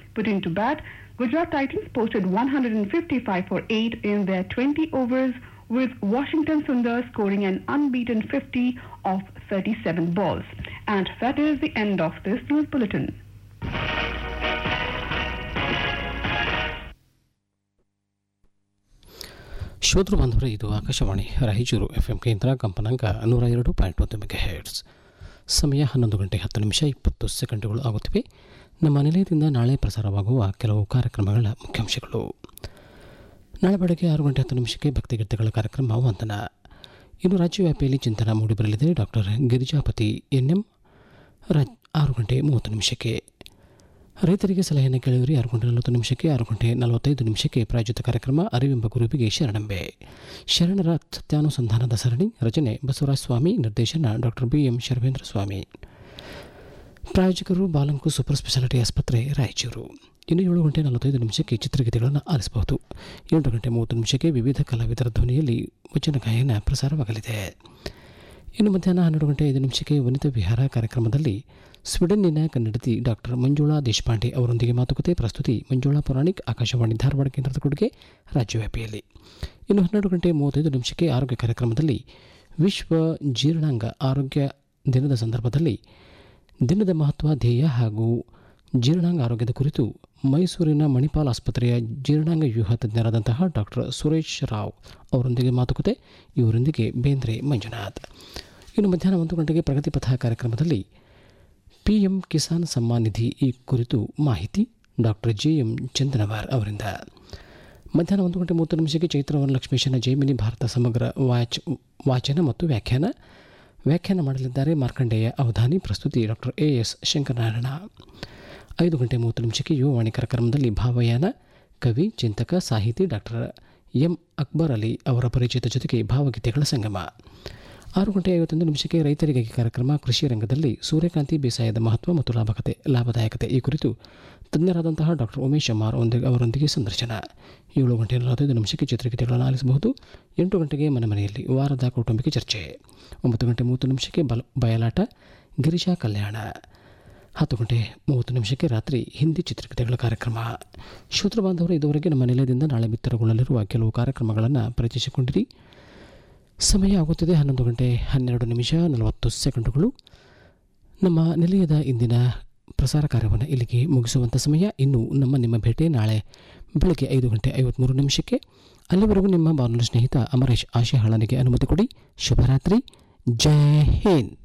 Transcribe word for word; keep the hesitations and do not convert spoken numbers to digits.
Putting to bat, Gujarat Titans posted one hundred fifty-five for eight in their twenty overs, with Washington Sundar scoring an unbeaten fifty off thirty-seven balls. And that is the end of this news bulletin. ಶ್ರೋತೃ ಬಾಂಧವರೇ, ಇದು Akashvani Raichur F M ಕೇಂದ್ರ, ಕಂಪನಾಂಕ ನೂರ ಎರಡು point ಒಂದು mega hertz. ಸಮಯ ಹನ್ನೊಂದು ಗಂಟೆ ಹತ್ತು ನಿಮಿಷ ಇಪ್ಪತ್ತು ಸೆಕೆಂಡುಗಳು ಆಗುತ್ತಿವೆ. ನಮ್ಮ ನಿಲಯದಿಂದ ನಾಳೆ ಪ್ರಸಾರವಾಗುವ ಕೆಲವು ಕಾರ್ಯಕ್ರಮಗಳ ಮುಖ್ಯಾಂಶಗಳು. ನಾಳೆ ಬೆಳಗ್ಗೆ ಆರು ಗಂಟೆ ಹತ್ತು ನಿಮಿಷಕ್ಕೆ ಭಕ್ತಿಗೀತೆಗಳ ಕಾರ್ಯಕ್ರಮ ವಂದನ. ಇನ್ನು ರಾಜ್ಯವ್ಯಾಪಿಯಲ್ಲಿ ಚಿಂತನ ಮೂಡಿಬರಲಿದೆ. Doctor Girijapati N M Raj ಆರು ಗಂಟೆ ಮೂವತ್ತು ನಿಮಿಷಕ್ಕೆ ರೈತರಿಗೆ ಸಲಹೆಯನ್ನು ಕೇಳಿದರೆ ಆರು ಗಂಟೆ ನಲವತ್ತು ನಿಮಿಷಕ್ಕೆ ಆರು ಗಂಟೆ ನಲವತ್ತೈದು ನಿಮಿಷಕ್ಕೆ ಪ್ರಾಯೋಜಿತ ಕಾರ್ಯಕ್ರಮ ಅರಿವೆಂಬ ಗುರುವಿಗೆ ಶರಣಂಬೆ, ಶರಣರ ಸತ್ಯಾನುಸಂಧಾನದ ಸರಣಿ, ರಚನೆ ಬಸವರಾಜ ಸ್ವಾಮಿ, ನಿರ್ದೇಶನ ಡಾಕ್ಟರ್ ಬಿ ಎಂ ಶರ್ವೇಂದ್ರ ಸ್ವಾಮಿ. ಪ್ರಾಯೋಜಕರು ಬಾಲಂಕು ಸೂಪರ್ ಸ್ಪೆಷಾಲಿಟಿ ಆಸ್ಪತ್ರೆ ರಾಯಚೂರು. ಇನ್ನು ಏಳು ಗಂಟೆ ನಲವತ್ತೈದು ನಿಮಿಷಕ್ಕೆ ಚಿತ್ರಗೀತೆಗಳನ್ನು ಆಲಿಸಬಹುದು. ಎಂಟು ಗಂಟೆ ಮೂವತ್ತು ನಿಮಿಷಕ್ಕೆ ವಿವಿಧ ಕಲಾವಿದರ ಧ್ವನಿಯಲ್ಲಿ ವಚನ ಗಾಯನ ಪ್ರಸಾರವಾಗಲಿದೆ. ಇನ್ನು ಮಧ್ಯಾಹ್ನ ಹನ್ನೆರಡು ಗಂಟೆ ಐದು ನಿಮಿಷಕ್ಕೆ ವನಿತಾ ವಿಹಾರ ಕಾರ್ಯಕ್ರಮದಲ್ಲಿ ಸ್ವೀಡನ್ನಿನ ಕನ್ನಡತಿ ಡಾಕ್ಟರ್ ಮಂಜುಳಾ ದೇಶಪಾಂಡೆ ಅವರೊಂದಿಗೆ ಮಾತುಕತೆ. ಪ್ರಸ್ತುತಿ ಮಂಜುಳಾ ಪುರಾಣಿಕ್, ಆಕಾಶವಾಣಿ ಧಾರವಾಡ ಕೇಂದ್ರದ ಕೊಡುಗೆ ರಾಜ್ಯವ್ಯಾಪಿಯಲ್ಲಿ. ಇನ್ನು ಹನ್ನೆರಡು ಗಂಟೆ ಮೂವತ್ತೈದು ನಿಮಿಷಕ್ಕೆ ಆರೋಗ್ಯ ಕಾರ್ಯಕ್ರಮದಲ್ಲಿ ವಿಶ್ವ ಜೀರ್ಣಾಂಗ ಆರೋಗ್ಯ ದಿನದ ಸಂದರ್ಭದಲ್ಲಿ ದಿನದ ಮಹತ್ವ, ಧ್ಯೇಯ ಹಾಗೂ ಜೀರ್ಣಾಂಗ ಆರೋಗ್ಯದ ಕುರಿತು ಮೈಸೂರಿನ ಮಣಿಪಾಲ್ ಆಸ್ಪತ್ರೆಯ ಜೀರ್ಣಾಂಗ ವ್ಯೂಹ ತಜ್ಞರಾದಂತಹ ಡಾಕ್ಟರ್ ಸುರೇಶ್ ರಾವ್ ಅವರೊಂದಿಗೆ ಮಾತುಕತೆ. ಇವರೊಂದಿಗೆ ಬೇಂದ್ರೆ ಮಂಜುನಾಥ್. ಇನ್ನು ಮಧ್ಯಾಹ್ನ ಒಂದು ಗಂಟೆಗೆ ಪ್ರಗತಿಪಥ ಕಾರ್ಯಕ್ರಮದಲ್ಲಿ ಪಿ ಎಂ ಕಿಸಾನ್ ಸಮ್ಮಾನ್ ನಿಧಿ ಈ ಕುರಿತು ಮಾಹಿತಿ ಡಾಕ್ಟರ್ ಜೆ ಎಂ ಚಂದನವಾರ್ ಅವರಿಂದ. ಮಧ್ಯಾಹ್ನ ಒಂದು ಗಂಟೆ ಮೂವತ್ತು ನಿಮಿಷಕ್ಕೆ ಚೈತ್ರವನ ಲಕ್ಷ್ಮೀಶನ ಜೈಮಿನಿ ಭಾರತ ಸಮಗ್ರ ವಾಚ್ ವಾಚನ ಮತ್ತು ವ್ಯಾಖ್ಯಾನ ವ್ಯಾಖ್ಯಾನ ಮಾಡಲಿದ್ದಾರೆ ಮಾರ್ಕಂಡೇಯ ಅವಧಾನಿ. ಪ್ರಸ್ತುತಿ ಡಾಕ್ಟರ್ ಎ ಎಸ್ ಶಂಕರನಾರಾಯಣ. ಐದು ಗಂಟೆ ಮೂವತ್ತು ನಿಮಿಷಕ್ಕೆ ಯುವವಾಣಿ ಕಾರ್ಯಕ್ರಮದಲ್ಲಿ ಭಾವಯಾನ, ಕವಿ, ಚಿಂತಕ, ಸಾಹಿತಿ ಡಾಕ್ಟರ್ ಎಂ ಅಕ್ಬರ್ ಅಲಿ ಅವರ ಪರಿಚಯದ ಜೊತೆಗೆ ಭಾವಗೀತೆಗಳ ಸಂಗಮ. ಆರು ಗಂಟೆ ಐವತ್ತೊಂದು ನಿಮಿಷಕ್ಕೆ ರೈತರಿಗಾಗಿ ಕಾರ್ಯಕ್ರಮ, ಕೃಷಿ ರಂಗದಲ್ಲಿ ಸೂರ್ಯಕಾಂತಿ ಬೇಸಾಯದ ಮಹತ್ವ ಮತ್ತು ಲಾಭಕತೆ ಲಾಭದಾಯಕತೆ ಈ ಕುರಿತು ತಜ್ಞರಾದಂತಹ ಡಾಕ್ಟರ್ ಉಮೇಶ್ ಅಮಾರ್ ಅವರೊಂದಿಗೆ ಸಂದರ್ಶನ. ಏಳು ಗಂಟೆ ನಲವತ್ತೈದು ನಿಮಿಷಕ್ಕೆ ಚಿತ್ರಗೀತೆಗಳನ್ನು ಆಲಿಸಬಹುದು. ಎಂಟು ಗಂಟೆಗೆ ಮನೆ ಮನೆಯಲ್ಲಿ ವಾರದ ಕೌಟುಂಬಿಕ ಚರ್ಚೆ. ಒಂಬತ್ತು ಗಂಟೆ ಮೂವತ್ತು ನಿಮಿಷಕ್ಕೆ ಬಲ ಬಯಲಾಟ, ಗಿರಿಜಾ ಕಲ್ಯಾಣ. ಹತ್ತು ಗಂಟೆ ಮೂವತ್ತು ನಿಮಿಷಕ್ಕೆ ರಾತ್ರಿ ಹಿಂದಿ ಚಿತ್ರಗೀತೆಗಳ ಕಾರ್ಯಕ್ರಮ. ಶ್ರೋತೃ ಬಾಂಧವರು, ಇದುವರೆಗೆ ನಮ್ಮ ನಿಲಯದಿಂದ ನಾಳೆ ಬಿತ್ತರಗೊಳ್ಳಲಿರುವ ಕೆಲವು ಕಾರ್ಯಕ್ರಮಗಳನ್ನು ಪರಿಚಯಿಸಿಕೊಂಡಿರಿ. ಸಮಯ ಆಗುತ್ತಿದೆ ಹನ್ನೊಂದು ಗಂಟೆ ಹನ್ನೆರಡು ನಿಮಿಷ ನಲವತ್ತು ಸೆಕೆಂಡುಗಳು. ನಮ್ಮ ನಿಲಯದ ಇಂದಿನ ಪ್ರಸಾರ ಕಾರ್ಯವನ್ನು ಇಲ್ಲಿಗೆ ಮುಗಿಸುವಂಥ ಸಮಯ. ಇನ್ನು ನಮ್ಮ ನಿಮ್ಮ ಭೇಟಿ ನಾಳೆ ಬೆಳಗ್ಗೆ ಐದು ಗಂಟೆ ಐವತ್ತ್ಮೂರು ನಿಮಿಷಕ್ಕೆ. ಅಲ್ಲಿವರೆಗೂ ನಿಮ್ಮ ಬಾನುಲಿ ಸ್ನೇಹಿತ ಅಮರೇಶ್ ಆಶೆಹಾಳನಿಗೆ ಅನುಮತಿ ಕೊಡಿ. ಶುಭರಾತ್ರಿ. ಜೈ ಹಿಂದ್.